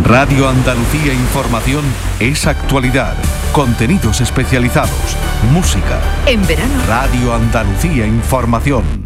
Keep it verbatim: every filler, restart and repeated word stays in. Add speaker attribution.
Speaker 1: Radio Andalucía Información es actualidad, contenidos especializados, música.
Speaker 2: En verano,
Speaker 1: Radio Andalucía Información.